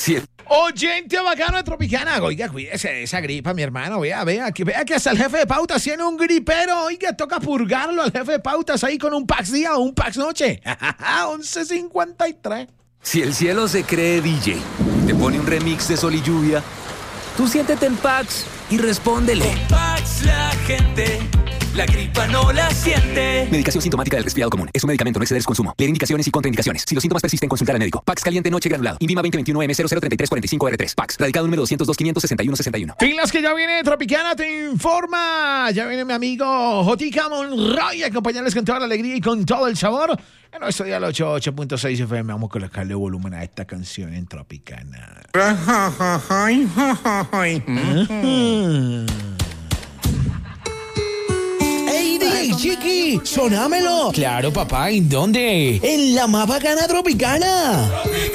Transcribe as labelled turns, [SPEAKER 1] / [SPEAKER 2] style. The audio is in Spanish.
[SPEAKER 1] Sí.
[SPEAKER 2] Oyente bacano de Tropicana. Oiga, cuídese de esa gripa, mi hermano. Vea que hasta el jefe de pautas tiene un gripero. Oiga, toca purgarlo al jefe de pautas ahí con un Pax día o un Pax noche. 11:53.
[SPEAKER 1] Si el cielo se cree DJ, te pone un remix de Sol y Lluvia, tú siéntete en Pax y respóndele.
[SPEAKER 3] Con Pax la gente, la gripa no la siente.
[SPEAKER 1] Medicación sintomática del resfriado común. Es un medicamento, no exceder su consumo. Leer indicaciones y contraindicaciones. Si los síntomas persisten, consultar al médico. Pax caliente noche granulado. Invima 2021M003345R3. Pax. Radicado número 202-561-61.
[SPEAKER 2] Pilas que ya viene Tropicana, te informa. Ya viene mi amigo Jotica Monroy a acompañarles con toda la alegría y con todo el sabor. Bueno, estoy al 88.6 FM. Vamos a colocarle volumen a esta canción en Tropicana.
[SPEAKER 4] ¡Ey, chiqui! ¡Sonámelo! Claro, papá, ¿en dónde? En la más bacana Tropicana.